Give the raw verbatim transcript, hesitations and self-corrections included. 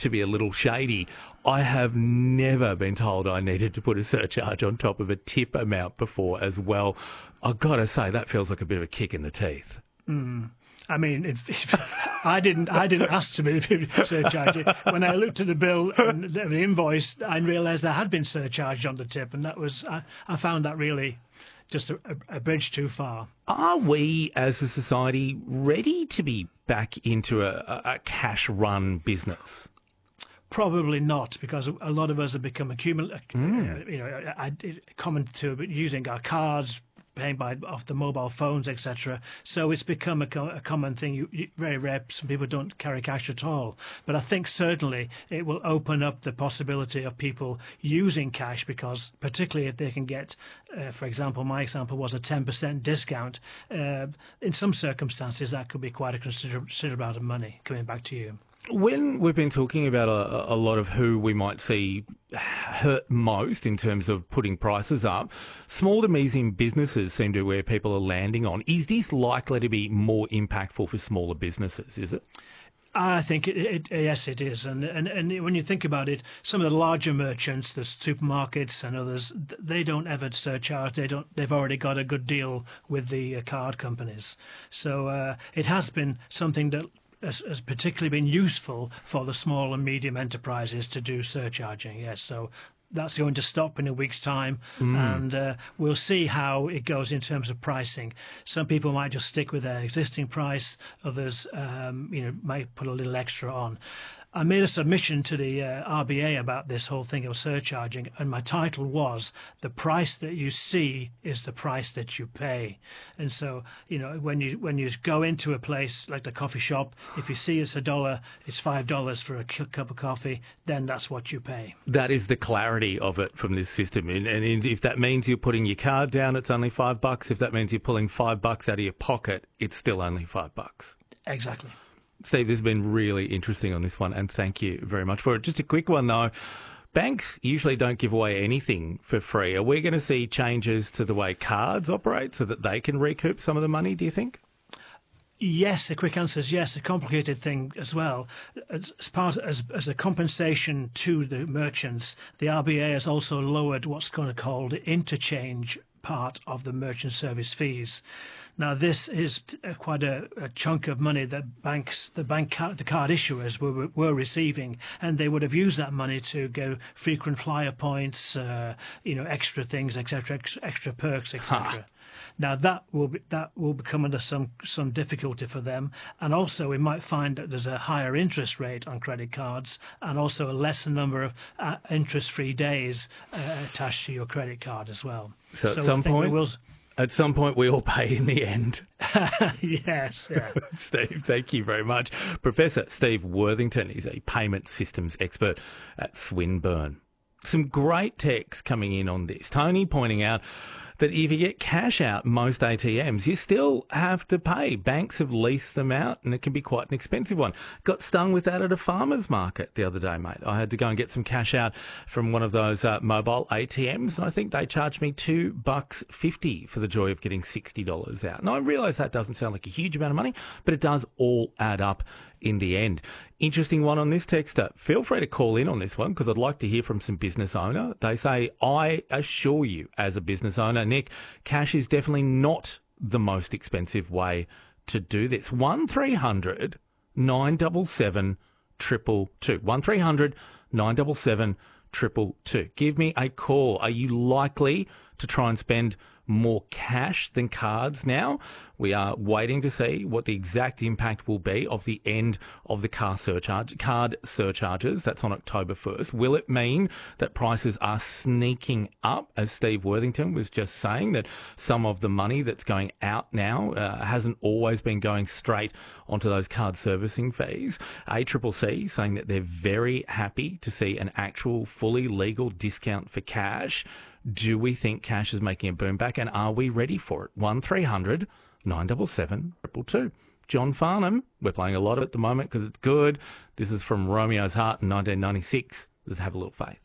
to be a little shady, I have never been told I needed to put a surcharge on top of a tip amount before as well. I've got to say, that feels like a bit of a kick in the teeth. Mm. I mean, it, I didn't. I didn't ask to be surcharged. When I looked at the bill and the invoice, I realised there had been surcharged on the tip, and that was. I, I found that really just a, a bridge too far. Are we, as a society, ready to be back into a, a cash-run business? Probably not, because a lot of us have become accumul- mm. you know, common to using our cards, paying by off the mobile phones, et cetera. So it's become a, co- a common thing. You, you, very rare, some people don't carry cash at all. But I think certainly it will open up the possibility of people using cash, because particularly if they can get, uh, for example, my example was a ten percent discount. Uh, in some circumstances, that could be quite a considerable, considerable amount of money coming back to you. When we've been talking about a, a lot of who we might see hurt most in terms of putting prices up, small to medium businesses seem to be where people are landing on. Is this likely to be more impactful for smaller businesses, is it? I think it, it, yes, it is, and, and and when you think about it, some of the larger merchants, the supermarkets and others, they don't ever surcharge. They don't. They've already got a good deal with the uh, card companies, so uh, it has been something that has, has particularly been useful for the small and medium enterprises to do surcharging. Yes, so that's going to stop in a week's time, mm. and uh, we'll see how it goes in terms of pricing. Some people might just stick with their existing price. Others, um, you know, might put a little extra on. I made a submission to the uh, R B A about this whole thing of surcharging, and my title was "The price that you see is the price that you pay." And so, you know, when you when you go into a place like the coffee shop, if you see it's a dollar, it's five dollars for a cup of coffee, then that's what you pay. That is the clarity of it from this system, and, and if that means you're putting your card down, it's only five bucks. If that means you're pulling five bucks out of your pocket, it's still only five bucks. Exactly. Steve, this has been really interesting on this one, and thank you very much for it. Just a quick one, though. Banks usually don't give away anything for free. Are we going to see changes to the way cards operate so that they can recoup some of the money, do you think? Yes, the quick answer is yes. A complicated thing as well. As part as as a compensation to the merchants, the R B A has also lowered what's going to be called the interchange part of the merchant service fees. Now, this is quite a, a chunk of money that banks, the bank, card, the card issuers were were receiving, and they would have used that money to go frequent flyer points, uh, you know, extra things, et cetera, extra, extra perks, et cetera. Now that will be, that will become under some some difficulty for them, and also we might find that there's a higher interest rate on credit cards, and also a lesser number of uh, interest-free days uh, attached to your credit card as well. So, so at some point, we will... at some point, we all pay in the end. Yes, yeah. Steve, thank you very much, Professor Steve Worthington is a payment systems expert at Swinburne. Some great texts coming in on this. Tony pointing out that if you get cash out most A T Ms, you still have to pay. Banks have leased them out, and it can be quite an expensive one. Got stung with that at a farmer's market the other day, mate. I had to go and get some cash out from one of those uh, mobile A T Ms, and I think they charged me two bucks fifty for the joy of getting sixty dollars out. And I realise that doesn't sound like a huge amount of money, but it does all add up in the end. Interesting one on this texter. Feel free to call in on this one because I'd like to hear from some business owner. They say, I assure you as a business owner, Nick, cash is definitely not the most expensive way to do this. one three hundred nine seven seven two two two. one three hundred nine seven seven two two two. Give me a call. Are you likely to try and spend more cash than cards now? We are waiting to see what the exact impact will be of the end of the car surcharge, card surcharges. That's on October first. Will it mean that prices are sneaking up, as Steve Worthington was just saying, that some of the money that's going out now uh, hasn't always been going straight onto those card servicing fees? A C C C saying that they're very happy to see an actual fully legal discount for cash. Do we think cash is making a boom back, and are we ready for it? one three hundred nine seven seven two two two. John Farnham, we're playing a lot of it at the moment because it's good. This is from Romeo's Heart in nineteen ninety-six. Let's have a little faith.